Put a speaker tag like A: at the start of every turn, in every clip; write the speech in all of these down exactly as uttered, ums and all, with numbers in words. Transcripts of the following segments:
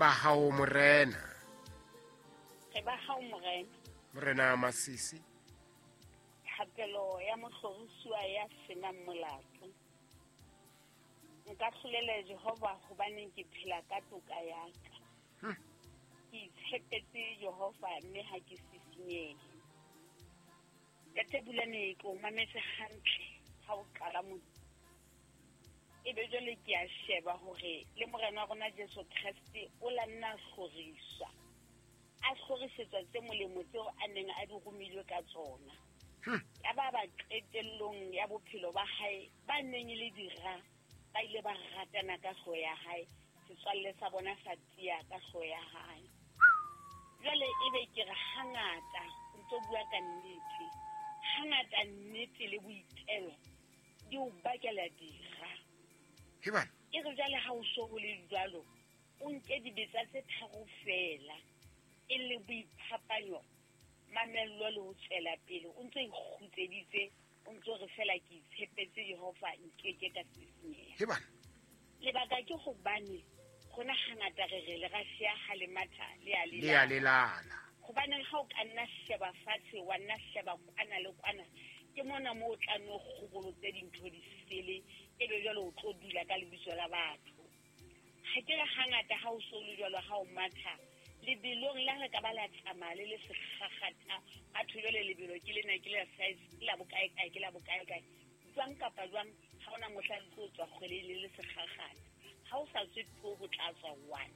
A: ba hao morena.
B: Re ba hao morena.
A: Morena Masisi.
B: Thapelo ya mohlorisuwa ya senang molato. Nka hlolela Jehova hobane ke phela ka toka ya ka.
A: Hmm.
B: Ke itshepetse Jehova mme ha ke sisinyehe. Tate bulane ke o mametse hantle ha o qala mo. Ebe jwale ke a sheba hore le morena wa rona Jesu Kriste o la nna hloriswa. A hlorisetswa tse molemo tseo a neng a di romilwe ka tsona. Ya ba ba qetellong ya bophelo ba hae ba neng le dira ba ile ba ratana ka hloho ya hae, setswalle sa bona sa tia ka hloho ya hae. Jwale ebe ke re hangata ntse bua ka nnete, hangata nnete le boitelo di o bakela dira.
A: Hebana
B: E re jwale ha o so ho le jwalo, o nke dibetsa tse tharo fela e le boiphapanyo, mamello le ho tswela pele o ntse ikgutseditse, o ntse re fela ke itshepetse Jehova nkeke ka sisinyeha.
A: Hebana
B: Lebaka ke hobane gona hangata re re le rashia ha le matha le a
A: le a lelala.
B: hobane ha o ka nna sheba fatshe wa nna sheba kwana le kwana ke mona mo o tla no kgogolotse dintho di sele e be jwale o tlo dula ka lebitso la batho. Ha ke re hangata ha o so le jwalo ha o matha lebelong la re ka ba la tsamaya le le segagata batho jwale lebelo ke lena ke le size la bokae kae ke la bokae kae jwang kapa jwang ha ona mohla le tlo tswa kgwele le le segagata ha o sa tswe tlo go tla tswa one.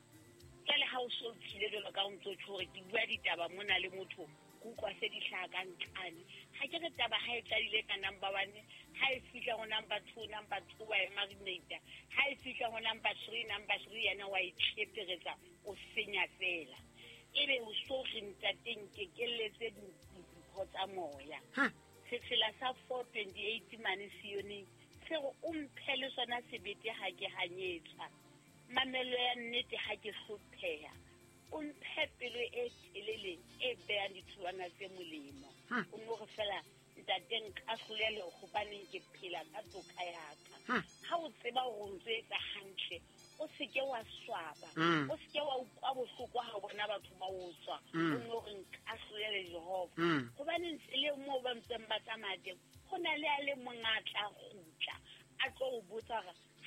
B: Jwale ha o so tlile jwalo ka o ntso tshore ke bua ditaba mona le motho go kwa se di hlaha ka ntlane. Ha ke re taba ha e tladile ka number one, ha e fihla go number two, number two wa e marinate, ha e fihla go number three, number three yana wa e tleperetsa o senya fela. Ebe o so re ntateng ke keletse dipho tsa moya. Setsela sa four twenty-eight mane Sione se go o mphele sona sebete ha ke hanyetsa. Mamelo ya nnete ha ke hlopheha. O mphe pelo e telele e behang ditholwana tse molemo. O no re fela ntateng ka hlolele go baneng ke phela ka toka ya ka. Ha o tseba go ntsetsa hantle o se ke wa swaba, o se ke wa ukwa bohloko ha bona batho ba o tswa. O no re nka hlolele Jehova go baneng tsele mo ba ntseng ba tsamaya go na le a le mongatla gutla a tlo o botsa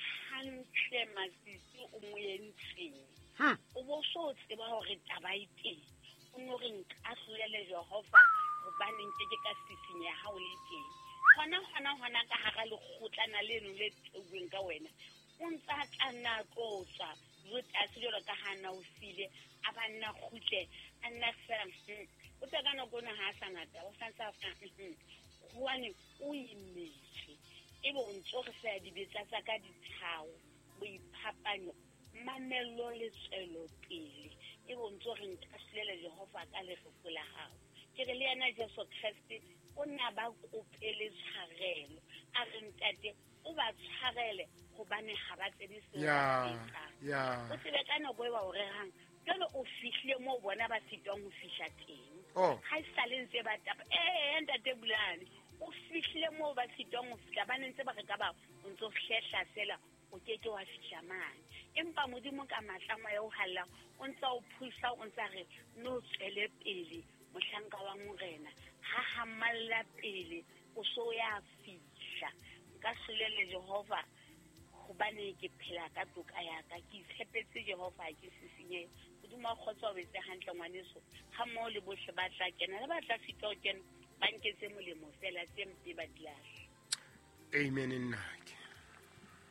B: hantle Masisi o mo yentseng. O bo so tseba hore taba e teng o no re nka hlolele Jehova hobane nke ke ka sisinyeha ha o le teng. Hona hona hona ka hara le kgotlana leno le tsweng ka wena o ntsa tla tlotsa yo tase jalo ka hana o file a ba nna khutle a nna fela o tla kana bona ha sanata o santsa fa hoane o imetse ebe o ntso re sa dibetsa tsa ka dithao boiphapanyo mamello le tswelo pele e bo ntso re nkahlele Jehova ka le gopola hao ke re le yana Jesu Kriste o nna ba kopele tshwarelo a re ntate o ba tshwarele hobane ha ba tsedi se
A: ya ya
B: o tsebe ka nako e ba o rehang jalo o fihlile mo bona ba sitwang ho fihla teng.
A: Oh
B: ha e sa le ntse ba tapa eh ntate bulane o fihlile mo ba sitwang ho fihla ba ntse ba re ka ba o ntso hlehla sela o keke wa fihla mane empa modimo ka matlama ya o halla o ntsa o phusa o ntsa re no tswele pele mohlanka wa morena ha hamalla pele o so ya fihla ka selele Jehova hobane ke phela ka toka ya ka ke itshepetse Jehova ke sisinye modimo khotsa o betse hantle ngwaneso ha mo le bohle ba tla kena le ba tla fitla o kena ba nketse molemo fela tse mpe ba dilahle.
A: Amen.